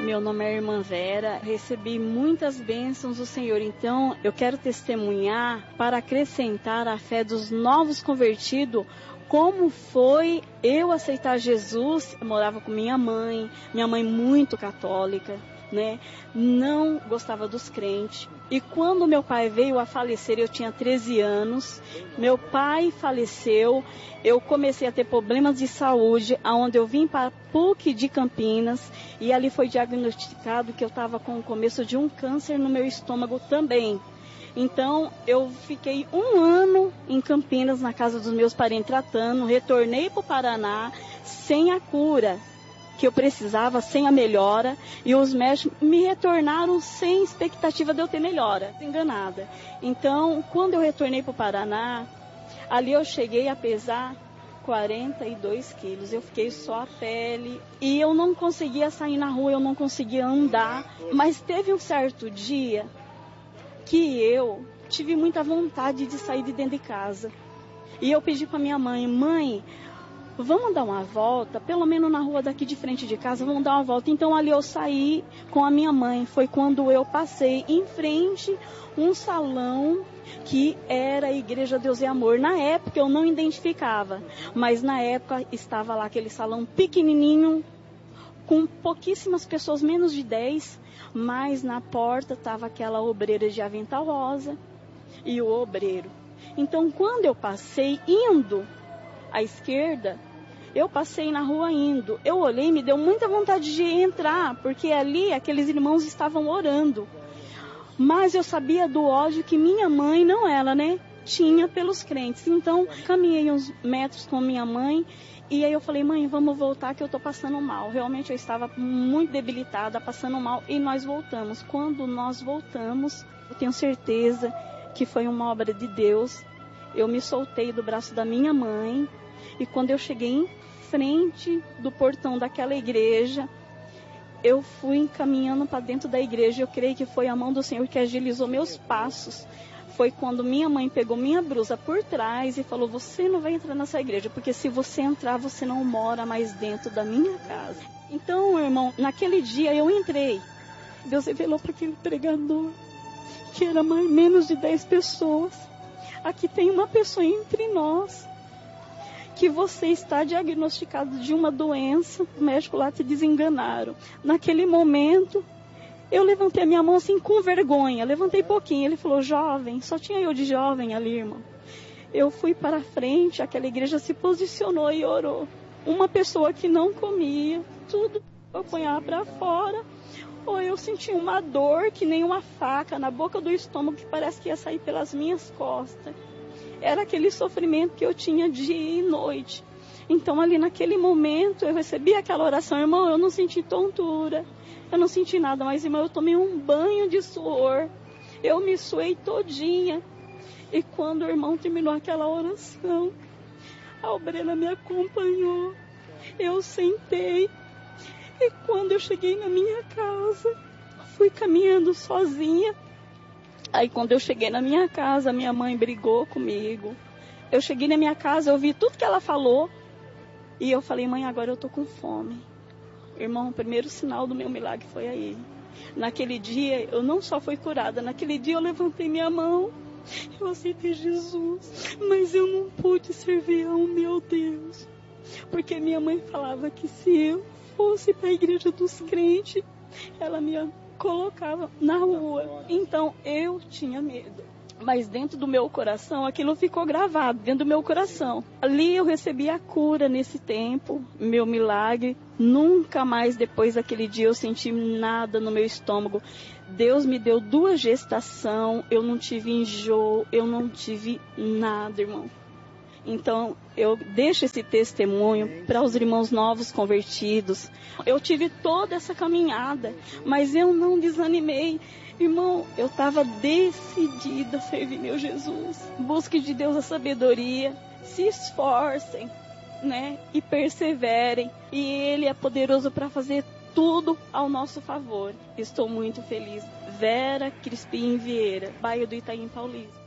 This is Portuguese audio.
Meu nome é Irmã Vera, recebi muitas bênçãos do Senhor, então eu quero testemunhar para acrescentar a fé dos novos convertidos, como foi eu aceitar Jesus. Eu morava com minha mãe muito católica, né? Não gostava dos crentes. E quando meu pai veio a falecer, eu tinha 13 anos, meu pai faleceu, eu comecei a ter problemas de saúde, onde eu vim para a PUC de Campinas, e ali foi diagnosticado que eu estava com o começo de um câncer no meu estômago também. Então, eu fiquei 1 ano em Campinas, na casa dos meus parentes, tratando, retornei para o Paraná sem a cura que eu precisava, sem a melhora, e os médicos me retornaram sem expectativa de eu ter melhora, enganada. Então, quando eu retornei para o Paraná, ali eu cheguei a pesar 42 quilos, eu fiquei só a pele, e eu não conseguia sair na rua, eu não conseguia andar, mas teve um certo dia que eu tive muita vontade de sair de dentro de casa, e eu pedi para minha mãe: mãe, vamos dar uma volta, pelo menos na rua daqui de frente de casa, vamos dar uma volta. Então ali eu saí com a minha mãe, foi quando eu passei em frente um salão que era a Igreja Deus e Amor. Na época eu não identificava, mas na época estava lá aquele salão pequenininho, com pouquíssimas pessoas, menos de 10, mas na porta estava aquela obreira de avental rosa e o obreiro. Então quando eu passei indo à esquerda, eu passei na rua indo, eu olhei, me deu muita vontade de entrar, porque ali aqueles irmãos estavam orando. Mas eu sabia do ódio que minha mãe, não ela, né, tinha pelos crentes. Então, caminhei uns metros com minha mãe, e aí eu falei: mãe, vamos voltar que eu estou passando mal. Realmente eu estava muito debilitada, passando mal, e nós voltamos. Quando nós voltamos, eu tenho certeza que foi uma obra de Deus. Eu me soltei do braço da minha mãe, e quando eu cheguei em frente do portão daquela igreja, eu fui caminhando para dentro da igreja. Eu creio que foi a mão do Senhor que agilizou meus passos. Foi quando minha mãe pegou minha blusa por trás e falou: você não vai entrar nessa igreja, porque se você entrar, você não mora mais dentro da minha casa. Então, irmão, naquele dia eu entrei. Deus revelou para aquele pregador que era menos de 10 pessoas. Aqui tem uma pessoa entre nós que você está diagnosticado de uma doença, o médico lá te desenganaram. Naquele momento, eu levantei a minha mão assim com vergonha, levantei pouquinho. Ele falou: jovem, só tinha eu de jovem ali, irmão. Eu fui para frente, aquela igreja se posicionou e orou. Uma pessoa que não comia, tudo eu apanhava para fora. Ou eu senti uma dor que nem uma faca na boca do estômago, que parece que ia sair pelas minhas costas. Era aquele sofrimento que eu tinha dia e noite. Então ali naquele momento eu recebi aquela oração: irmão, eu não senti tontura, eu não senti nada, mas irmão, eu tomei um banho de suor, eu me suei todinha. E quando o irmão terminou aquela oração, a obreira me acompanhou, eu sentei, e quando eu cheguei na minha casa, fui caminhando sozinha. Aí quando eu cheguei na minha casa, minha mãe brigou comigo. Eu cheguei na minha casa, eu vi tudo que ela falou, e eu falei: mãe, agora eu tô com fome. Irmão, o primeiro sinal do meu milagre foi aí. Naquele dia, eu não só fui curada, naquele dia eu levantei minha mão, eu aceitei Jesus, mas eu não pude servir ao meu Deus, porque minha mãe falava que se eu fosse para a igreja dos crentes, ela me colocava na rua. Então eu tinha medo, mas dentro do meu coração aquilo ficou gravado dentro do meu coração. Ali eu recebi a cura nesse tempo, meu milagre. Nunca mais depois daquele dia eu senti nada no meu estômago. Deus me deu 2 gestações, eu não tive enjoo, eu não tive nada, irmão. Então, eu deixo esse testemunho para os irmãos novos convertidos. Eu tive toda essa caminhada, mas eu não desanimei. Irmão, eu estava decidida a servir meu Jesus. Busque de Deus a sabedoria, se esforcem, né? E perseverem. E Ele é poderoso para fazer tudo ao nosso favor. Estou muito feliz. Vera Crispim Vieira, bairro do Itaim Paulista.